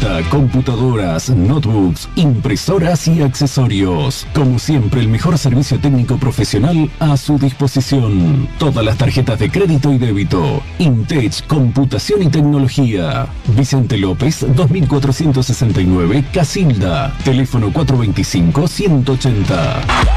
tableta, computadoras, notebooks, impresoras y accesorios. Como siempre, el mejor servicio técnico profesional a su disposición. Todas las tarjetas de crédito y débito. Intech Computación y Tecnología. Vicente López, 2469, Casilda. Teléfono 425-180.